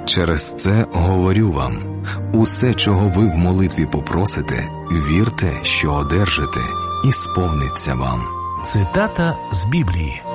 Через це говорю вам, усе, чого ви в молитві попросите, вірте, що одержите, і сповниться вам. Цитата з Біблії.